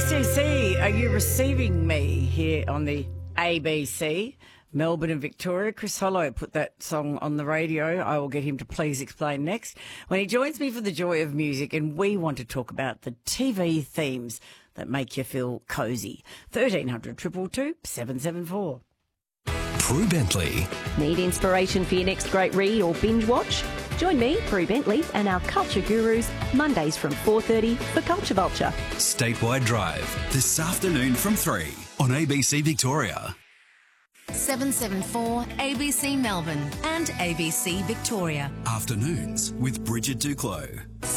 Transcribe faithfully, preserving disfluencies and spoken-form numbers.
C C, are you receiving me here on the A B C, Melbourne and Victoria? Chris Hollow put that song on the radio. I will get him to please explain next when he joins me for the joy of music, and we want to talk about the T V themes that make you feel cosy. thirteen hundred, two two two, seven seven four. Prue Bentley. Need inspiration for your next great read or binge watch? Join me, Prue Bentley, and our culture gurus Mondays from four thirty for Culture Vulture. Statewide Drive, this afternoon from three on A B C Victoria. seven seven four A B C Melbourne and A B C Victoria. Afternoons with Bridget Duclos.